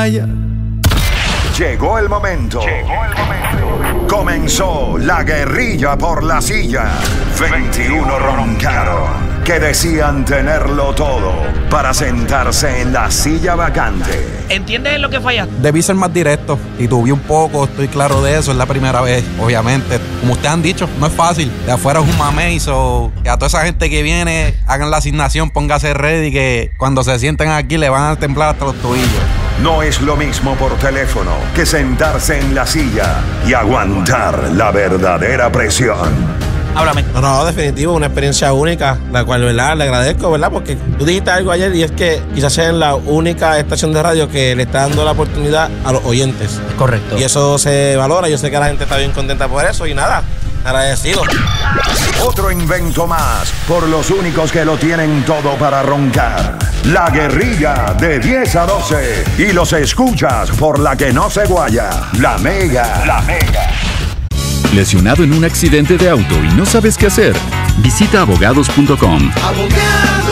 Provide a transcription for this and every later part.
vaya. Llegó el momento. Comenzó la guerrilla por la silla. 21 roncaron que decían tenerlo todo para sentarse en la silla vacante. ¿Entiendes en lo que fallaste? Debí ser más directo y tuve un poco, estoy claro de eso, es la primera vez, obviamente. Como ustedes han dicho, no es fácil. De afuera es un mamey, que a toda esa gente que viene, hagan la asignación, póngase ready, que cuando se sienten aquí le van a temblar hasta los tobillos. No es lo mismo por teléfono que sentarse en la silla y aguantar la verdadera presión. Háblame. No, definitivo, una experiencia única, la cual, ¿verdad? Le agradezco, ¿verdad? Porque tú dijiste algo ayer y es que quizás sea la única estación de radio que le está dando la oportunidad a los oyentes. Correcto. Y eso se valora, yo sé que la gente está bien contenta por eso y nada, agradecido. Otro invento más por los únicos que lo tienen todo para roncar. La guerrilla de 10 a 12 y los escuchas por la que no se guaya. La Mega. La Mega. ¿Lesionado en un accidente de auto y no sabes qué hacer? Visita abogados.com. Abogados.com,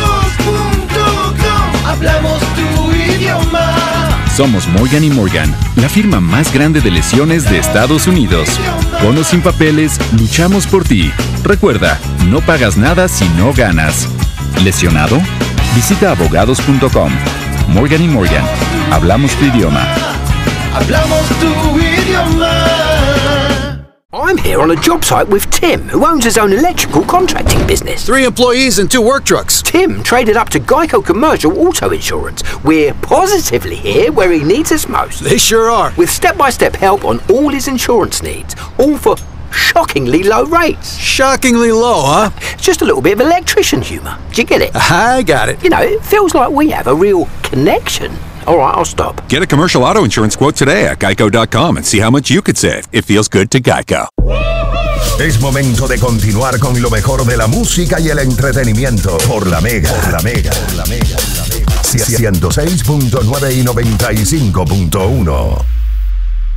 hablamos tu idioma. Somos Morgan & Morgan, la firma más grande de lesiones de Estados Unidos. Con o sin papeles, luchamos por ti. Recuerda, no pagas nada si no ganas. ¿Lesionado? Visita abogados.com. Morgan & Morgan, hablamos tu idioma. Hablamos tu idioma. I'm here on a job site with Tim, who owns his own electrical contracting business. 3 employees and 2 work trucks. Tim traded up to Geico Commercial Auto Insurance. We're positively here where he needs us most. They sure are. With step-by-step help on all his insurance needs, all for shockingly low rates. Shockingly low, huh? It's just a little bit of electrician humour. Do you get it? I got it. You know, it feels like we have a real connection. All right, I'll stop. Get a commercial auto insurance quote today at geico.com and see how much you could save. It feels good to Geico. Es momento de continuar con lo mejor de la música y el entretenimiento por la Mega. Por la Mega. Por la Mega. 106.9 y 95.1.